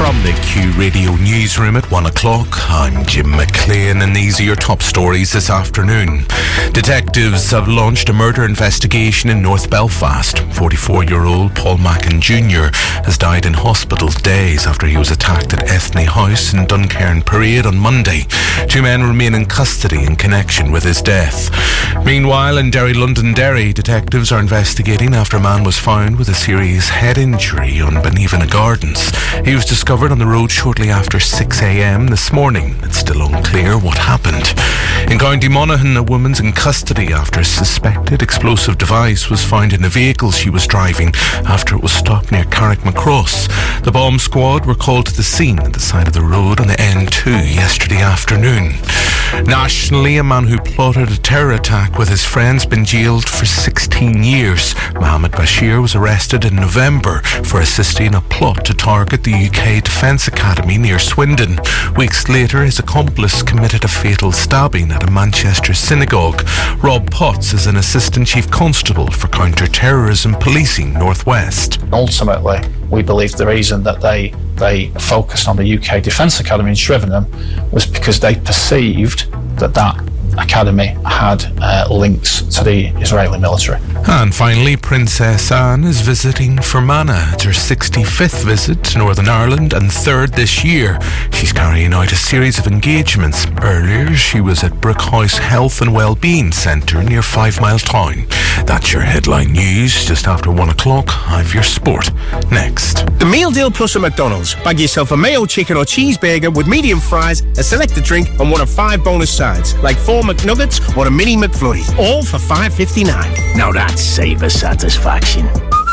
From the Q Radio Newsroom at 1 o'clock, I'm Jim McLean, and these are your top stories this afternoon. Detectives have launched a murder investigation in North Belfast. 44-year-old Paul Mackin Jr. has died in hospital days after he was attacked at Ethne House in Duncairn Parade on Monday. 2 men remain in custody in connection with his death. Meanwhile, in Derry, Londonderry, detectives are investigating after a man was found with a serious head injury on Benevena Gardens. He was discovered on the road shortly after 6 a.m. this morning. It's still unclear what happened. In County Monaghan, a woman's in custody after a suspected explosive device was found in the vehicle she was driving after it was stopped near Carrickmacross. The bomb squad were called to the scene at the side of the road on the N2 yesterday afternoon. Nationally, a man who plotted a terror attack with his friends been jailed for 16 years. Mohammed Bashir was arrested in November for assisting a plot to target the UK Defence Academy near Swindon. Weeks later, his accomplice committed a fatal stabbing at a Manchester synagogue. Rob Potts is an Assistant Chief Constable for Counter-Terrorism Policing North West. Ultimately, we believe the reason that they focused on the UK Defence Academy in Shrivenham was because they perceived that academy had links to the Israeli military. And finally, Princess Anne is visiting Fermanagh. It's her 65th visit to Northern Ireland and 3rd this year. She's carrying out a series of engagements. Earlier, she was at Brookhouse Health and Wellbeing Centre near 5 Mile Town. That's your headline news. Just after 1 o'clock, I've your sport. Next. The Meal Deal Plus at McDonald's. Bag yourself a mayo chicken or cheeseburger with medium fries, a selected drink, and one of 5 bonus sides, like 4 McNuggets or a mini McFlurry, all for $5.59. Now that's savor satisfaction.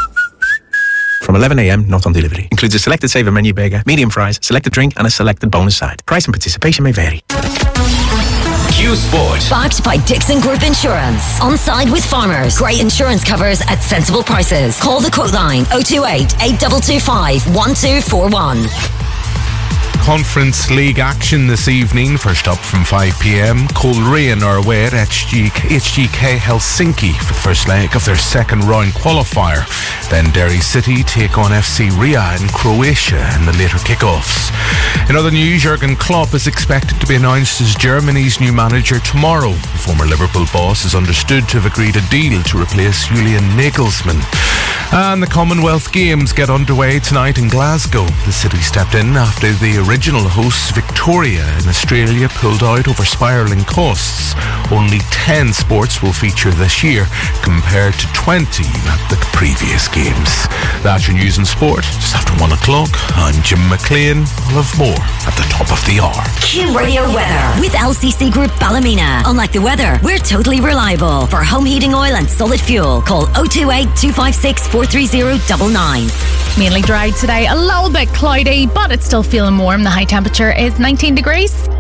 From 11 a.m, not on delivery. Includes a selected saver menu burger, medium fries, selected drink, and a selected bonus side. Price and participation may vary. Q Sport. Backed by Dixon Group Insurance. On side with farmers. Great insurance covers at sensible prices. Call the quote line 028 8225 1241. Conference League action this evening. First up from 5 p.m, Coleraine are away at HGK Helsinki for the first leg of their second round qualifier. Then Derry City take on FC Ria in Croatia in the later kickoffs. In other news, Jurgen Klopp is expected to be announced as Germany's new manager tomorrow. The former Liverpool boss is understood to have agreed a deal to replace Julian Nagelsmann. And the Commonwealth Games get underway tonight in Glasgow. The city stepped in after the original hosts Victoria in Australia pulled out over spiralling costs. Only 10 sports will feature this year compared to 20 at the previous games. That's your news and sport. Just after 1 o'clock, I'm Jim McLean. I'll have more at the top of the hour. Q Radio Weather with LCC Group Ballymena. Unlike the weather, we're totally reliable. For home heating oil and solid fuel, call 028 256 43099. Mainly dry today, a little bit cloudy, but it's still feeling warm. The high temperature is 19 degrees.